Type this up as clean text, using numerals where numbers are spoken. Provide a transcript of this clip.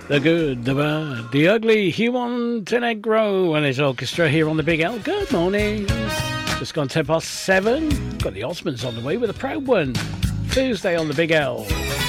The good, the bad, the ugly, Hugh Montenegro and his orchestra here on the Big L. Good morning. Just gone 7:10. Got the Osmonds on the way with a proud one. Tuesday on the Big L.